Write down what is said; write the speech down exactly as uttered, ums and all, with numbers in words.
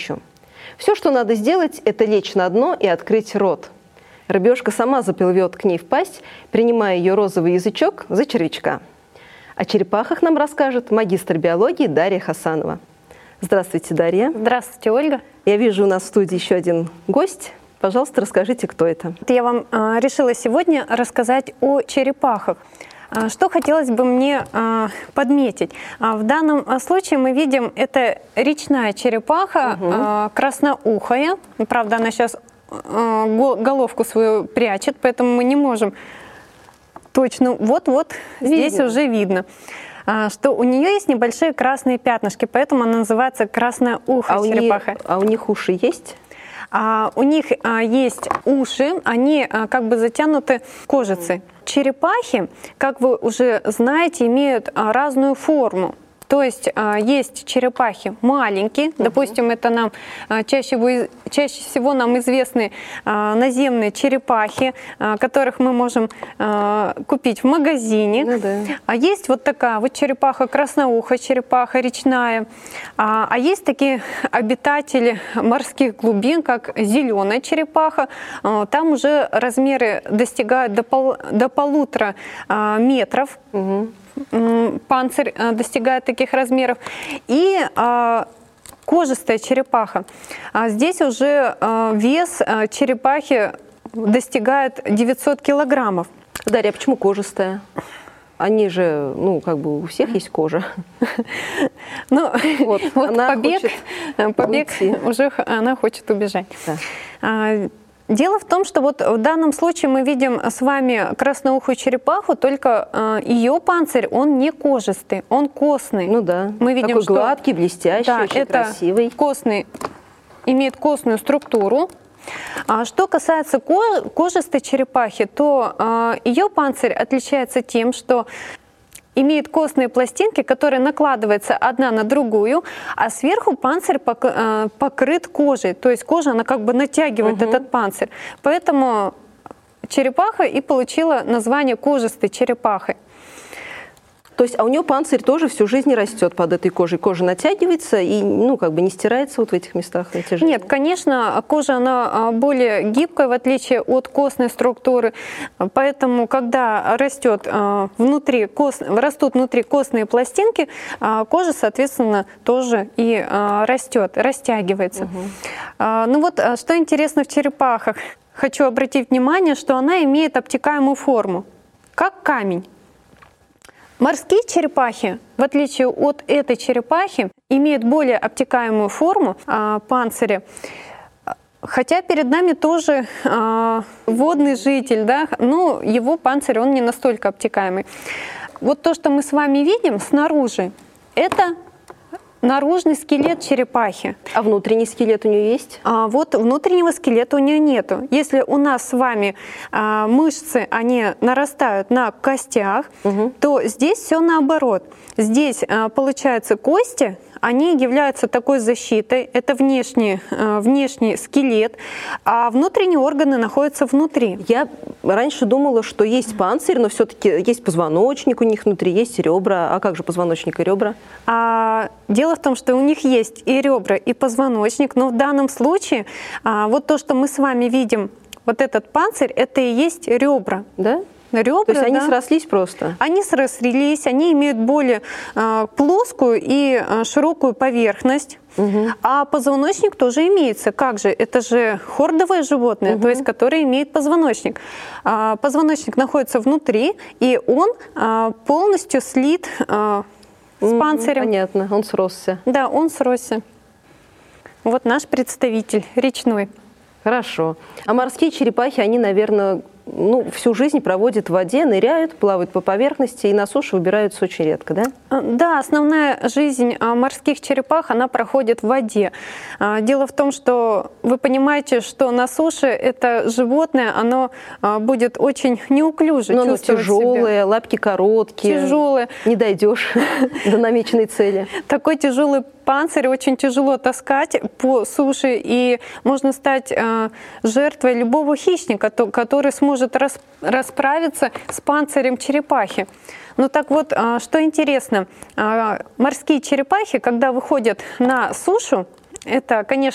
пищу. Все, что надо сделать, это лечь на дно и открыть рот. Рыбешка сама заплывет к ней в пасть, принимая ее розовый язычок за червячка. О черепахах нам расскажет магистр биологии Дарья Хасанова. Здравствуйте, Дарья. Здравствуйте, Ольга. Я вижу у нас в студии еще один гость. Пожалуйста, расскажите, кто это. Я вам э, решила сегодня рассказать о черепахах. Что хотелось бы мне э, подметить? В данном случае мы видим, это речная черепаха, угу. э, красноухая. Правда, она сейчас э, головку свою прячет, поэтому мы не можем точно... Вот-вот здесь уже видно, э, что у нее есть небольшие красные пятнышки, поэтому она называется красноухая а черепаха. У них, а у них уши есть? А, у них а, есть уши, они а, как бы затянуты кожицей. Черепахи, как вы уже знаете, имеют а, разную форму. То есть а, есть черепахи маленькие, uh-huh. допустим, это нам а, чаще, чаще всего нам известны а, наземные черепахи, а, которых мы можем а, купить в магазине. Ну, да. А есть вот такая вот черепаха, красноухая черепаха, речная. А, а есть такие обитатели морских глубин, как зеленая черепаха. А, там уже размеры достигают до, пол, до полутора а, метров. Uh-huh. Панцирь достигает таких размеров. И а, кожистая черепаха. А здесь уже а, вес а, черепахи достигает девятьсот килограммов. Дарья, а почему кожистая? Они же, ну, как бы у всех есть кожа. Ну, вот побег, побег уже она хочет убежать. Дело в том, что вот в данном случае мы видим с вами красноухую черепаху, только э, ее панцирь, он не кожистый, он костный. Ну да, мы видим, такой что, гладкий, блестящий, да, очень это красивый. Костный, имеет костную структуру. А что касается ко кожистой черепахи, то э, ее панцирь отличается тем, что имеет костные пластинки, которые накладываются одна на другую, а сверху панцирь покрыт кожей. То есть кожа, она как бы натягивает угу. этот панцирь. Поэтому черепаха и получила название кожистой черепахой. То есть, а у нее панцирь тоже всю жизнь растет под этой кожей. Кожа натягивается и, ну, как бы не стирается вот в этих местах натяжения? Нет, конечно, кожа, она более гибкая, в отличие от костной структуры. Поэтому, когда растет внутри, кост, растут внутри костные пластинки, кожа, соответственно, тоже и растет, растягивается. Угу. Ну вот, что интересно в черепахах. Хочу обратить внимание, что она имеет обтекаемую форму, как камень. Морские черепахи, в отличие от этой черепахи, имеют более обтекаемую форму а, панциря. Хотя перед нами тоже а, водный житель, да, но его панцирь он не настолько обтекаемый. Вот то, что мы с вами видим снаружи, это наружный скелет черепахи. А внутренний скелет у нее есть? А вот внутреннего скелета у нее нету. Если у нас с вами а, мышцы, они нарастают на костях, угу. то здесь все наоборот. Здесь, а, получается, кости, они являются такой защитой. Это внешний, а, внешний скелет, а внутренние органы находятся внутри. Я раньше думала, что есть панцирь, но все-таки есть позвоночник у них внутри, есть ребра. А как же позвоночник и ребра? А, дело в том, что у них есть и ребра, и позвоночник, но в данном случае а, вот то, что мы с вами видим, вот этот панцирь, это и есть ребра. Да? Ребра, то есть они да. срослись просто? Они срослись, они имеют более а, плоскую и а, широкую поверхность. Угу. А позвоночник тоже имеется. Как же? Это же хордовое животное, угу. то есть которое имеет позвоночник. А, позвоночник находится внутри, и он а, полностью слит а, с угу, панцирем. Понятно, он сросся. Да, он сросся. Вот наш представитель речной. Хорошо. А морские черепахи, они, наверное, ну, всю жизнь проводят в воде, ныряют, плавают по поверхности и на суше выбираются очень редко, да? Да, основная жизнь морских черепах, она проходит в воде. Дело в том, что вы понимаете, что на суше это животное, оно будет очень неуклюже Но чувствовать себя. Оно тяжелое, лапки короткие. Тяжелое. Не дойдешь до намеченной цели. Такой тяжелый панцирь очень тяжело таскать по суше, и можно стать э, жертвой любого хищника, то, который сможет рас, расправиться с панцирем черепахи. Ну так вот, э, что интересно, э, морские черепахи, когда выходят на сушу, это, конечно,